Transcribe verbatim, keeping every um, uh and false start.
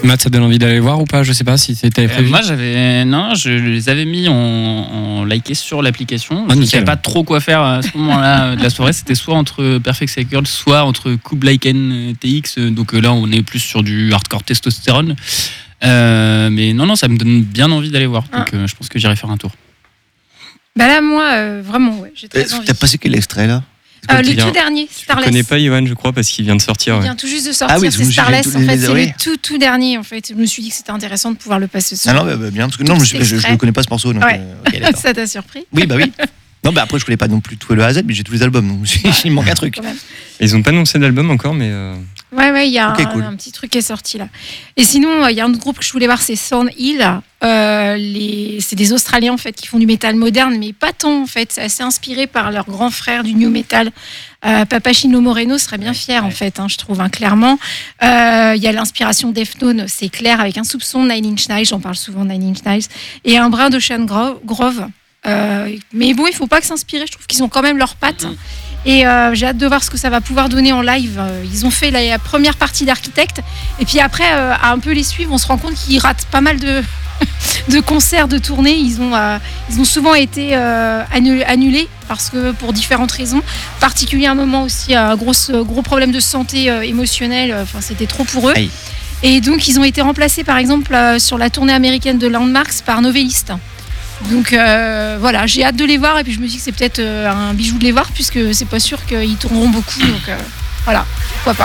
Matt, ça donne envie d'aller voir ou pas? Je sais pas si c'était prévu. Euh, moi, j'avais. Non, je les avais mis en, en liké sur l'application. Ah, je ne nickel. savais pas trop quoi faire à ce moment-là de la soirée. C'était soit entre Perfect Circle, soit entre Kublai Khan T X. Donc là, on est plus sur du hardcore testostérone. Euh, mais non, non, ça me donne bien envie d'aller voir. Donc ah. euh, je pense que j'irai faire un tour. Bah là, moi, euh, vraiment, ouais, j'ai très Euh, envie. T'as passé quel extrait là? Euh, le tout dernier, Starless. Je connais pas Yoann, je crois, parce qu'il vient de sortir. Il Ouais. vient tout juste de sortir, Ah oui, c'est Starless. En les, fait, les, c'est oui. le tout, tout dernier. En fait, je me suis dit que c'était intéressant de pouvoir le passer ce soir. Ah non, bah, bah, bien, parce que non, je, je, je ne connais pas ce morceau. Donc, ouais. euh, okay, ça t'a surpris? Oui, bah oui. Non, bah après, je connais pas non plus tout le A à Z, mais j'ai tous les albums, donc ouais, il manque un truc. Ils ont pas annoncé d'album encore, mais. Euh... Ouais, ouais, il y a okay, un, cool. un petit truc qui est sorti là. Et sinon, il y a un autre groupe que je voulais voir, c'est Thornhill. Euh, les... C'est des Australiens en fait qui font du métal moderne, mais pas tant en fait. C'est assez inspiré par leur grand frère du new metal. Euh, Papachino Moreno serait bien fier en fait, hein, je trouve, hein, clairement. Il euh, y a l'inspiration Deftones, c'est clair, avec un soupçon de Nine Inch Nails, j'en parle souvent de Nine Inch Nails, et un brin d'Ocean Grove. Grove. Euh, mais bon, il faut pas que s'inspirer, je trouve qu'ils ont quand même leurs pattes. Mmh. Et euh, j'ai hâte de voir ce que ça va pouvoir donner en live. Ils ont fait la, la première partie d'Architect, et puis après, euh, à un peu les suivre, on se rend compte qu'ils ratent pas mal de, de concerts, de tournées. Ils ont, euh, ils ont souvent été euh, annulés parce que pour différentes raisons, particulièrement aussi un gros, gros problème de santé euh, émotionnelle. Enfin, c'était trop pour eux. Hey. Et donc, ils ont été remplacés, par exemple, euh, sur la tournée américaine de Landmarks par Novelist. Donc euh, voilà, j'ai hâte de les voir et puis je me dis que c'est peut-être euh, un bijou de les voir puisque c'est pas sûr qu'ils tourneront beaucoup. Donc euh, voilà, pourquoi